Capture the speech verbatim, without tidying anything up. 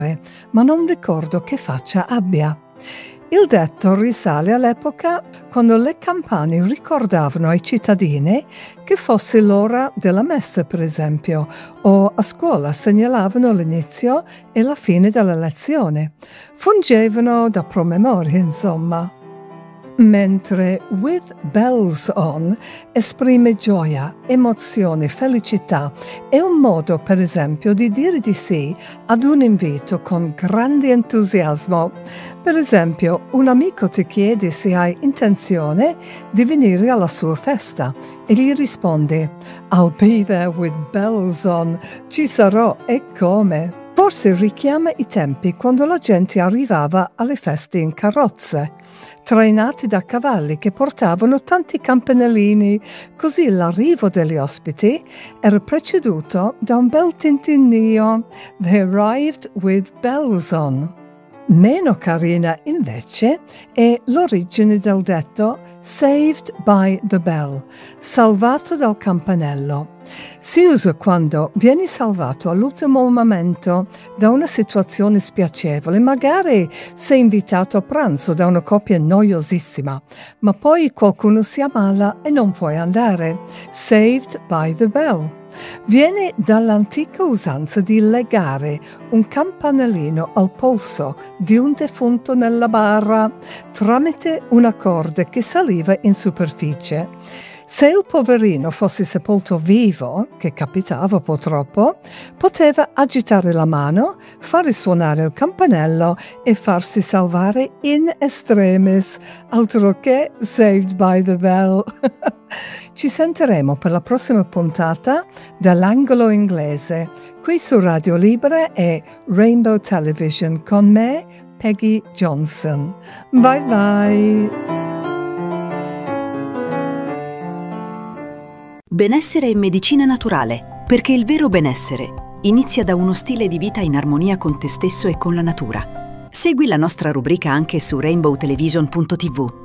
ma non ricordo che faccia abbia. Il detto risale all'epoca quando le campane ricordavano ai cittadini che fosse l'ora della messa, per esempio, o a scuola segnalavano l'inizio e la fine della lezione. Fungevano da promemoria, insomma. Mentre with bells on esprime gioia, emozione, felicità. È un modo, per esempio, di dire di sì ad un invito con grande entusiasmo. Per esempio, un amico ti chiede se hai intenzione di venire alla sua festa e gli rispondi I'll be there with bells on. Ci sarò e come. Forse richiama i tempi quando la gente arrivava alle feste in carrozze, trainati da cavalli che portavano tanti campanellini, così l'arrivo degli ospiti era preceduto da un bel tintinnio. They arrived with bells on. Meno carina, invece, è l'origine del detto saved by the bell, salvato dal campanello. Si usa quando vieni salvato all'ultimo momento da una situazione spiacevole, magari sei invitato a pranzo da una coppia noiosissima, ma poi qualcuno si ammala e non puoi andare. Saved by the bell. Viene dall'antica usanza di legare un campanellino al polso di un defunto nella bara tramite una corda che saliva in superficie. Se il poverino fosse sepolto vivo, che capitava purtroppo, poteva agitare la mano, fare suonare il campanello e farsi salvare in extremis, altro che saved by the bell. Ci sentiremo per la prossima puntata dall'angolo inglese, qui su Radio Libera e Rainbow Television con me, Peggy Johnson. Bye bye! Benessere e medicina naturale, perché il vero benessere inizia da uno stile di vita in armonia con te stesso e con la natura. Segui la nostra rubrica anche su rainbow television punto tivù.